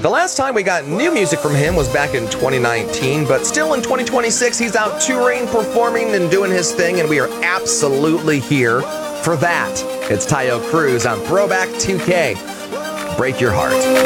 The last time we got new music from him was back in 2019, but still in 2026, he's out touring, performing, and doing his thing, and we are absolutely here for that. It's Taio Cruz on Throwback 2K. Break Your Heart.